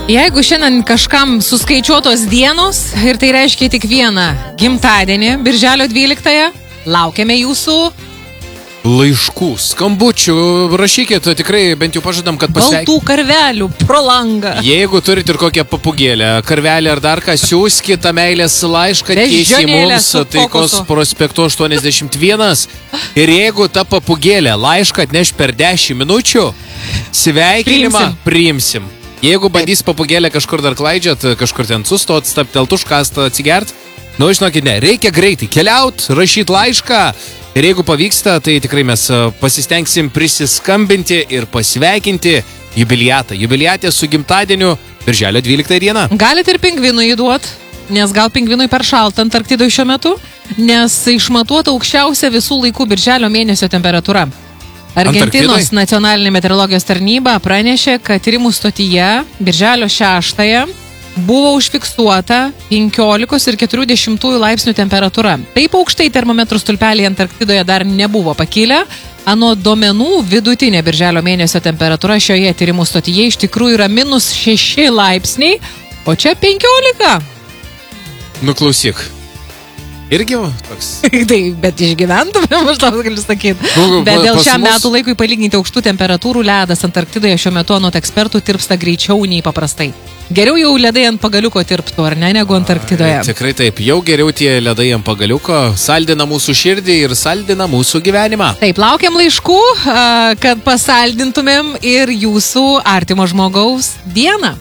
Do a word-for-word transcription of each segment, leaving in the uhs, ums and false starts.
Jeigu šiandien kažkam suskaičiuotos dienos ir tai reiškia tik vieną gimtadienį, birželio dvyliktąją, laukiame jūsų laiškų, skambučių, rašykit, tikrai bent jau pažadam, kad pasveik... baltų karvelių pro langą. Jeigu turit ir kokią papugėlę, karvelį ar dar ką, siųskit tą meilės laišką tiesiai mums Taikos prospektu aštuoniasdešimt vienas. Ir jeigu ta papugėlė laišką atneš per dešimt minučių, sveikinimą priimsim. priimsim. Jeigu bandys papugėlę kažkur dar klaidžiat, kažkur ten sustot, staptelt užkastą, atsigert, nu, žinokit, ne, reikia greitai keliaut, rašyt laišką. Ir jeigu pavyksta, tai tikrai mes pasistengsim prisiskambinti ir pasveikinti jubiliatą. Jubiliatė su gimtadieniu birželio dvyliktąją dieną. Galite ir pingvinui įduot, nes gal pingvinui per šaltą Antarktidoje šiuo metu, nes išmatuota aukščiausia visų laikų birželio mėnesio temperatūra. Argentinos nacionalinė meteorologijos tarnyba pranešė, kad tyrimų stotyje birželio šeštąją buvo užfiksuota penkiolikos ir keturių dešimtųjų laipsnių temperatūra. Taip aukštai termometrų stulpeliai Antarktidoje dar nebuvo pakilę. Anot duomenų, vidutinė birželio mėnesio temperatūra šioje tyrimų stotyje iš tikrųjų yra minus šeši laipsniai, o čia penkiolika. Nu, klausyk. Irgi toks. Tai, bet išgyventume, aš tau galiu sakyti. Nu, bet dėl šiam mus... metų laikui palyginti aukštų temperatūrų ledas Antarktidoje šiuo metu anot ekspertų tirpsta greičiau nei paprastai. Geriau jau ledai ant pagaliuko tirptų, ar ne, negu Antarktidoje. A, tikrai taip, jau geriau tie ledai ant pagaliuko saldina mūsų širdį ir saldina mūsų gyvenimą. Taip, laukiam laiškų, kad pasaldintumėm ir jūsų artimo žmogaus dieną.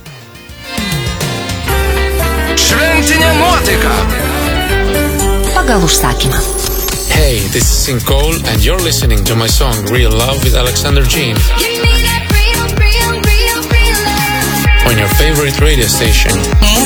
Šventinė nuotaika. Pagal užsakymą. Hey, this is Sing Cole and you're listening to my song Real Love with Alexander Jean. On your favorite radio station.